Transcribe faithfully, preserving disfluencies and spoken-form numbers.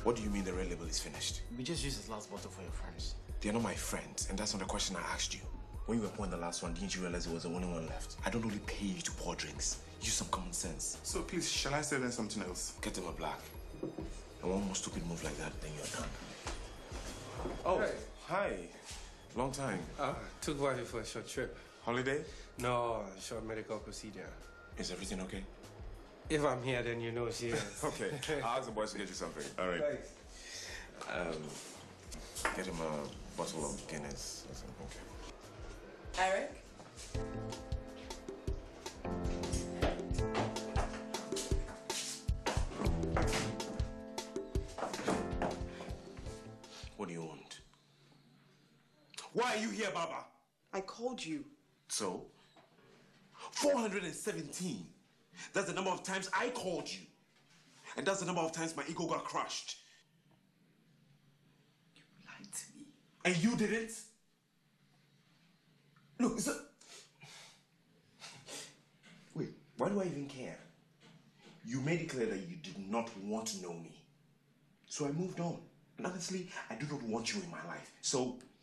What do you mean the red label is finished? We just used this last bottle for your friends. They're not my friends, and that's not the question I asked you. When you were pouring the last one, didn't you realize it was the only one left? I don't only pay you to pour drinks. Use some common sense. So please, shall I say then something else? Get him a black. And one more stupid move like that, then you're done. Oh, Hey. Hi. Long time. Uh, took Wifey for a short trip. Holiday? No, short medical procedure. Is everything okay? If I'm here, then you know she is. Okay. I'll ask the boys to get you something. All right. Thanks. Um, get him a bottle of Guinness or something. Okay. Eric? What do you want? Why are you here, Baba? I called you. So? four hundred seventeen. That's the number of times I called you. And that's the number of times my ego got crushed. You lied to me. And you didn't? Look, so... Wait, why do I even care? You made it clear that you did not want to know me. So I moved on. And honestly, I do not want you in my life. So